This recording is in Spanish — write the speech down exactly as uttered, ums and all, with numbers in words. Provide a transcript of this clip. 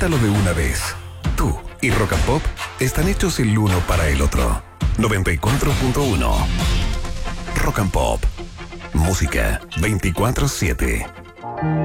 Disfrútalo de una vez. Tú y Rock and Pop están hechos el uno para el otro. noventa y cuatro punto uno. Rock and Pop. Música veinticuatro siete.